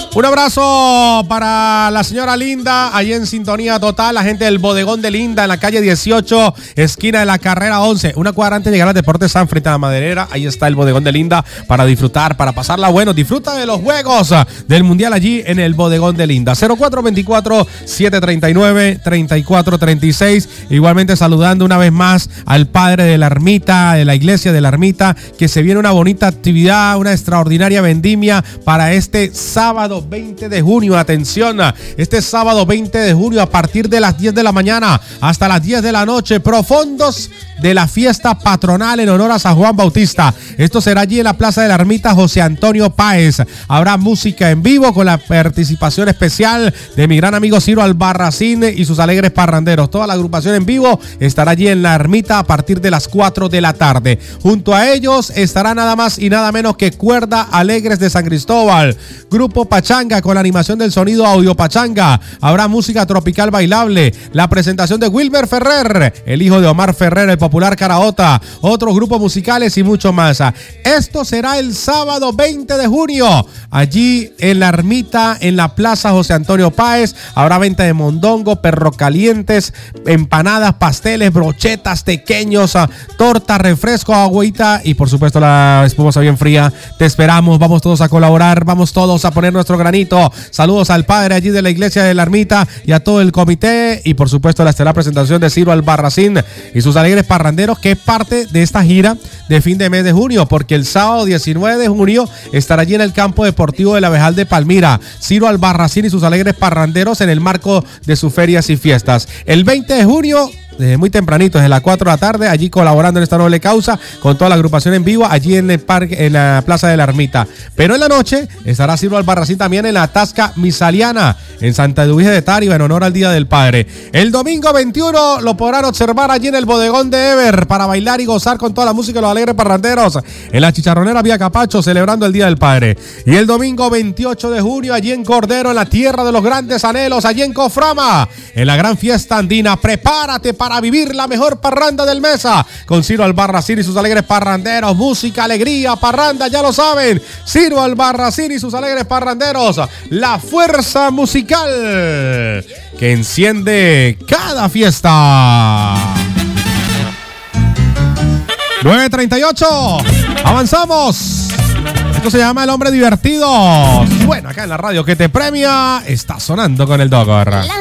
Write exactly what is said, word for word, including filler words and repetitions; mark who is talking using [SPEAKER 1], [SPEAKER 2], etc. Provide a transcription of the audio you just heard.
[SPEAKER 1] Un abrazo para la señora Linda, ahí en sintonía total, la gente del bodegón de Linda en la calle dieciocho, esquina de la carrera once, una cuadra antes de llegar al Deportes San frente a la Maderera. Ahí está el bodegón de Linda para disfrutar, para pasarla bueno. Disfruta de los juegos del Mundial allí en el bodegón de Linda. cero cuatro dos cuatro, siete tres nueve, tres cuatro tres seis. Igualmente saludando una vez más al padre de la ermita, de la iglesia de la ermita, que se viene una bonita actividad, una extraordinaria vendimia para este sábado veinte de junio. Atención, este sábado veinte de junio a partir de las diez de la mañana hasta las diez de la noche, profundos de la fiesta patronal en honor a San Juan Bautista. Esto será allí en la Plaza de la Ermita José Antonio Páez. Habrá música en vivo con la participación especial de mi gran amigo Ciro Albarracín y sus alegres parranderos. Toda la agrupación en vivo estará allí en la ermita a partir de las cuatro de la tarde. Junto a ellos estará nada más y nada menos que Cuerda Alegres de San Cristóbal, Grupo Pachanga con la animación del sonido Audio Pachanga. Habrá música tropical bailable, la presentación de Wilmer Ferrer, el hijo de Omar Ferrer, el popular Caraota, otros grupos musicales y mucho más. Esto será el sábado veinte de junio, allí en la ermita, en la Plaza José Antonio Páez. Habrá venta de mondongo, perro calientes, empanadas, pasteles, brochetas, tequeños, torta, refresco, agüita y por supuesto la espumosa bien fría. Te esperamos, vamos todos a colaborar, vamos todos a poner nuestro granito. Saludos al padre allí de la iglesia de la ermita y a todo el comité y por supuesto la estelar presentación de Ciro Albarracín y sus alegres parranderos, que es parte de esta gira de fin de mes de junio, porque el sábado diecinueve de junio estará allí en el campo deportivo de la Abejal de Palmira Ciro Albarracín y sus alegres parranderos en el marco de sus ferias y fiestas. El veinte de junio, desde muy tempranito, desde las cuatro de la tarde, allí colaborando en esta noble causa con toda la agrupación en vivo, allí en el parque, en la Plaza de la Ermita. Pero en la noche estará Ciro Albarracín también en la Tasca Misaliana, en Santa Eduvige de Tariba, en honor al Día del Padre. El domingo veintiuno lo podrán observar allí en el bodegón de Ever para bailar y gozar con toda la música de los alegres parranderos en la Chicharronera Vía Capacho, celebrando el Día del Padre. Y el domingo veintiocho de junio, allí en Cordero, en la tierra de los grandes anhelos, allí en Coframa, en la gran fiesta andina. Prepárate para para vivir la mejor parranda del Mesa con Ciro Albarracín y sus alegres parranderos. Música, alegría, parranda, ya lo saben. Ciro Albarracín y sus alegres parranderos, la fuerza musical que enciende cada fiesta. nueve treinta y ocho, avanzamos. Esto se llama El Hombre Divertido. Bueno, acá en la radio que te premia está sonando con el Dogor.